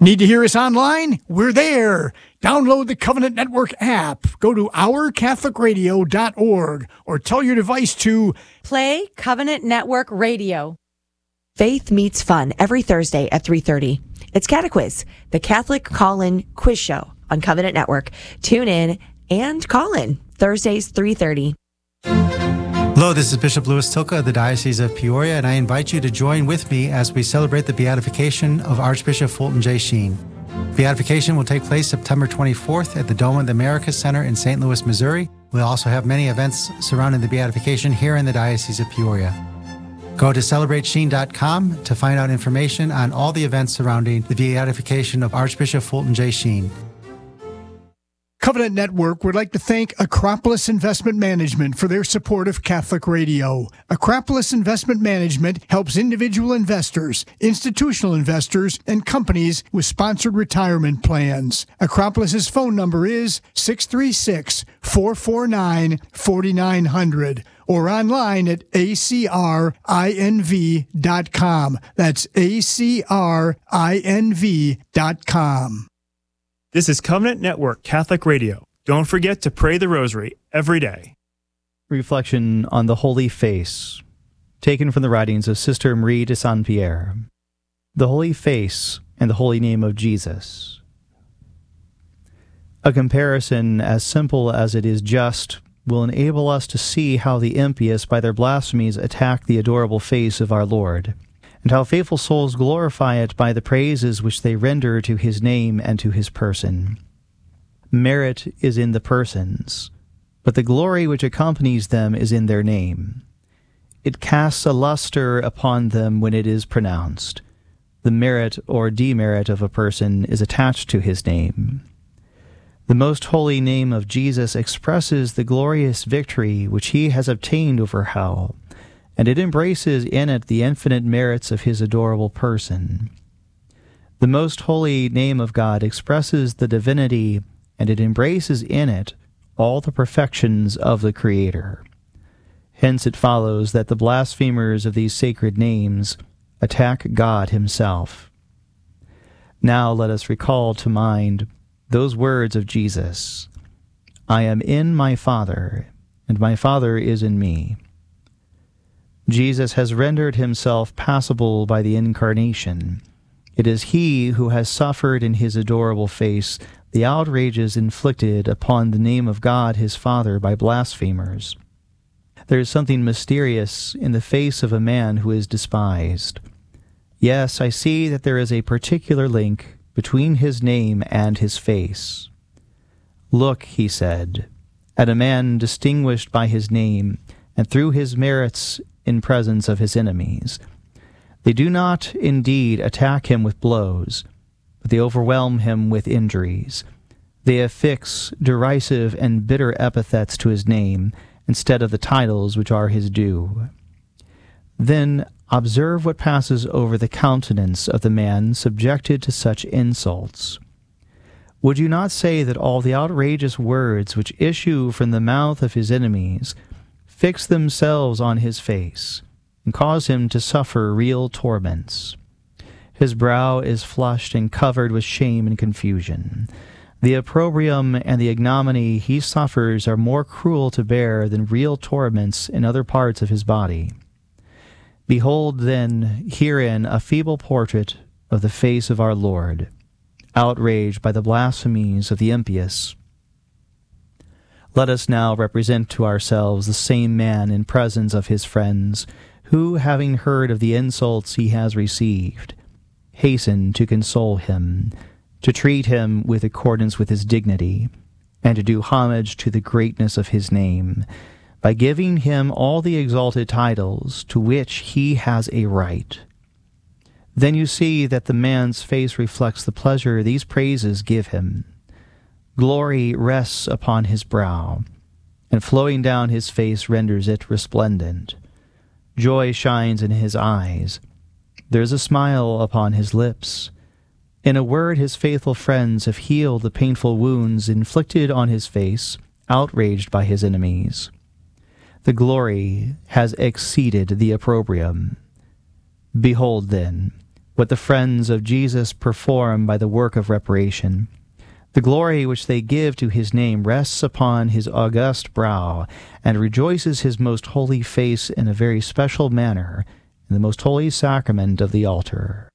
Need to hear us online? We're there. Download the Covenant Network app. Go to ourcatholicradio.org or tell your device to play Covenant Network Radio. Faith Meets Fun every Thursday at 3:30. It's Catequiz, the Catholic call-in quiz show on Covenant Network. Tune in and call in Thursdays 3:30. Hello, this is Bishop Louis Tilka of the Diocese of Peoria, and I invite you to join with me as we celebrate the beatification of Archbishop Fulton J. Sheen. Beatification will take place September 24th at the Dome of the Americas Center in St. Louis, Missouri. We'll also have many events surrounding the beatification here in the Diocese of Peoria. Go to celebratesheen.com to find out information on all the events surrounding the beatification of Archbishop Fulton J. Sheen. Covenant Network would like to thank Acropolis Investment Management for their support of Catholic Radio. Acropolis Investment Management helps individual investors, institutional investors, and companies with sponsored retirement plans. Acropolis's phone number is 636-449-4900 or online at acrinv.com. That's acrinv.com. This is Covenant Network Catholic Radio. Don't forget to pray the Rosary every day. Reflection on the Holy Face, taken from the writings of Sister Marie de Saint-Pierre. The Holy Face and the Holy Name of Jesus. A comparison as simple as it is just will enable us to see how the impious by their blasphemies attack the adorable face of our Lord, and how faithful souls glorify it by the praises which they render to his name and to his person. Merit is in the persons, but the glory which accompanies them is in their name. It casts a luster upon them when it is pronounced. The merit or demerit of a person is attached to his name. The most holy name of Jesus expresses the glorious victory which he has obtained over hell, and it embraces in it the infinite merits of his adorable person. The most holy name of God expresses the divinity, and it embraces in it all the perfections of the Creator. Hence it follows that the blasphemers of these sacred names attack God himself. Now let us recall to mind those words of Jesus, "I am in my Father, and my Father is in me." Jesus has rendered himself passible by the Incarnation. It is he who has suffered in his adorable face the outrages inflicted upon the name of God his Father by blasphemers. There is something mysterious in the face of a man who is despised. Yes, I see that there is a particular link between his name and his face. "Look," he said, "at a man distinguished by his name, and through his merits in presence of his enemies. They do not indeed attack him with blows, but they overwhelm him with injuries. They affix derisive and bitter epithets to his name instead of the titles which are his due. Then observe what passes over the countenance of the man subjected to such insults. Would you not say that all the outrageous words which issue from the mouth of his enemies fix themselves on his face, and cause him to suffer real torments? His brow is flushed and covered with shame and confusion. The opprobrium and the ignominy he suffers are more cruel to bear than real torments in other parts of his body. Behold, then, herein a feeble portrait of the face of our Lord, outraged by the blasphemies of the impious. Let us now represent to ourselves the same man in presence of his friends, who, having heard of the insults he has received, hasten to console him, to treat him with accordance with his dignity, and to do homage to the greatness of his name, by giving him all the exalted titles to which he has a right. Then you see that the man's face reflects the pleasure these praises give him. Glory rests upon his brow, and flowing down his face renders it resplendent. Joy shines in his eyes. There is a smile upon his lips. In a word, his faithful friends have healed the painful wounds inflicted on his face, outraged by his enemies. The glory has exceeded the opprobrium. Behold, then, what the friends of Jesus perform by the work of reparation. The glory which they give to his name rests upon his august brow, and rejoices his most holy face in a very special manner in the most holy sacrament of the altar.